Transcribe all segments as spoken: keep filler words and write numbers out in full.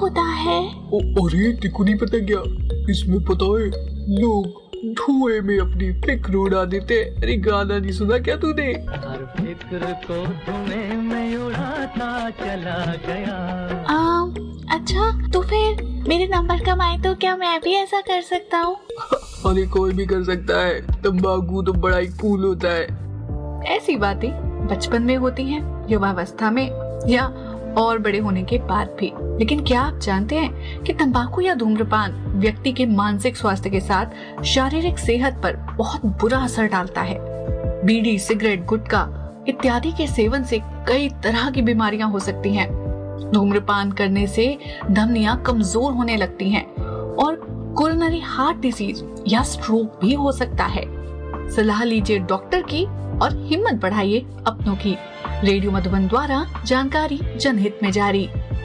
होता है? ओ, अरे तेको नहीं पता क्या? इसमें पता है, लोग धुएं में अपनी फिक्र उड़ा देते। अरे गाना नहीं सुना क्या तूने? हर फिक्र को धुएं में उड़ाता चला गया। आ, अच्छा तो फिर मेरे नंबर कम आए तो क्या मैं भी ऐसा कर सकता हूँ? अरे कोई भी कर सकता है, तंबाकू तो बड़ा ही कूल होता है। ऐसी बातें बचपन में होती हैं, युवावस्था में या और बड़े होने के बाद भी। लेकिन क्या आप जानते हैं कि तंबाकू या धूम्रपान व्यक्ति के मानसिक स्वास्थ्य के साथ शारीरिक सेहत पर बहुत बुरा असर डालता है। बीड़ी, सिगरेट, गुटखा इत्यादि के सेवन से कई तरह की बीमारियां हो सकती हैं। धूम्रपान करने से धमनियां कमजोर होने लगती हैं और कोरोनरी हार्ट डिसीज या स्ट्रोक भी हो सकता है। सलाह लीजिए डॉक्टर की और हिम्मत बढ़ाइए अपनों की। रेडियो मधुबन द्वारा जानकारी जनहित में जारी।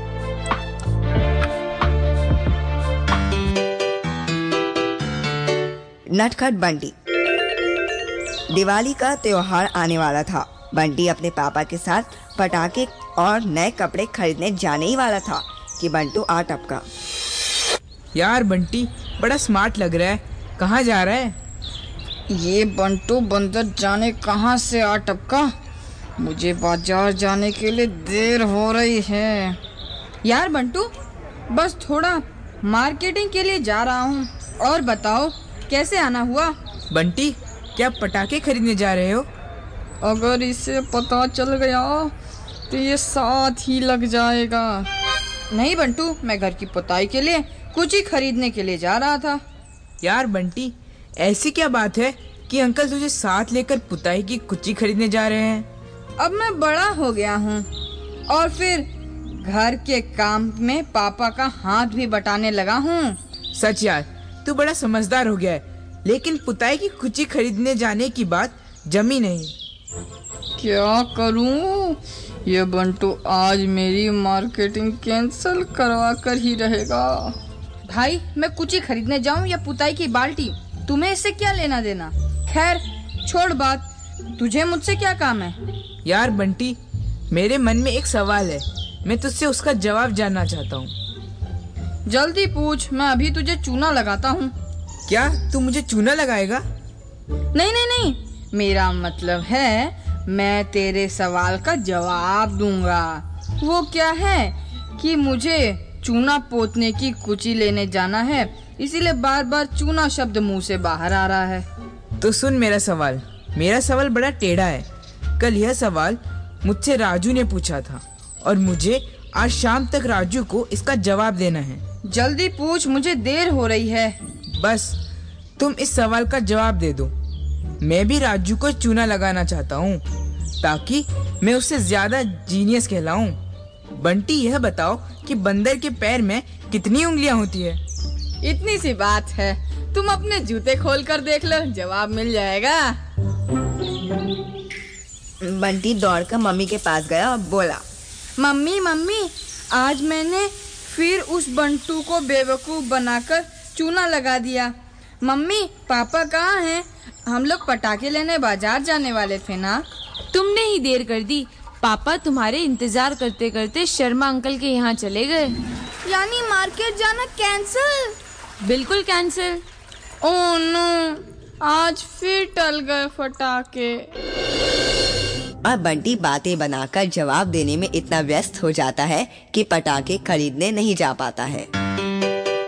नटखट बंटी। दिवाली का त्योहार आने वाला था। बंटी अपने पापा के साथ पटाखे और नए कपड़े खरीदने जाने ही वाला था कि बंटू आ टपका। यार बंटी बड़ा स्मार्ट लग रहा है, कहाँ जा रहा है? ये बंटू बंदर जाने कहाँ से आ टपका। मुझे बाजार जाने के लिए देर हो रही है। यार बंटू, बस थोड़ा मार्केटिंग के लिए जा रहा हूँ। और बताओ कैसे आना हुआ? बंटी क्या पटाखे खरीदने जा रहे हो? अगर इसे पता चल गया तो ये साथ ही लग जाएगा। नहीं बंटू, मैं घर की पुताई के लिए कुछ ही खरीदने के लिए जा रहा था। यार बंटी ऐसी क्या बात है कि अंकल तुझे साथ लेकर पुताई की कुची खरीदने जा रहे हैं? अब मैं बड़ा हो गया हूँ और फिर घर के काम में पापा का हाथ भी बटाने लगा हूँ। सच यार, तू बड़ा समझदार हो गया है, लेकिन पुताई की कुची खरीदने जाने की बात जमी नहीं। क्या करूँ? ये बंटू आज मेरी मार्केटिंग कैंसिल करवा कर ही रहेगा। भाई मैं कुची खरीदने जाऊँ या पुताई की बाल्टी, तुम्हें इससे क्या लेना देना? खैर छोड़ बात, तुझे मुझसे क्या काम है? यार बंटी, मेरे मन में एक सवाल है, मैं तुझसे उसका जवाब जानना चाहता हूँ। जल्दी पूछ, मैं अभी तुझे चूना लगाता हूँ। क्या तू मुझे चूना लगाएगा? नहीं नहीं नहीं, मेरा मतलब है मैं तेरे सवाल का जवाब दूंगा। वो क्या है कि मुझे चूना पोतने की कुची लेने जाना है, इसीलिए बार बार चूना शब्द मुंह से बाहर आ रहा है। तो सुन मेरा सवाल। मेरा सवाल बड़ा टेढ़ा है। कल यह सवाल मुझसे राजू ने पूछा था और मुझे आज शाम तक राजू को इसका जवाब देना है। जल्दी पूछ, मुझे देर हो रही है। बस तुम इस सवाल का जवाब दे दो। मैं भी राजू को चूना लगाना चाहता हूँ ताकि मैं उससे ज्यादा जीनियस कहलाऊं। बंटी यह बताओ कि बंदर के पैर में कितनी उंगलियां होती है? इतनी सी बात है, तुम अपने जूते खोल कर देख लो, जवाब मिल जाएगा। बंटी दौड़कर मम्मी के पास गया और बोला, मम्मी मम्मी, आज मैंने फिर उस बंटू को बेवकूफ बनाकर चूना लगा दिया। मम्मी पापा कहाँ हैं? हम लोग पटाखे लेने बाजार जाने वाले थे ना। तुमने ही देर कर दी। पापा तुम्हारे इंतजार करते करते शर्मा अंकल के यहाँ चले गए। यानी मार्केट जाना कैंसिल? बिल्कुल कैंसिल। ओह नो, आज फिर टल गए पटाखे। और बंटी बातें बनाकर जवाब देने में इतना व्यस्त हो जाता है कि पटाखे खरीदने नहीं जा पाता है।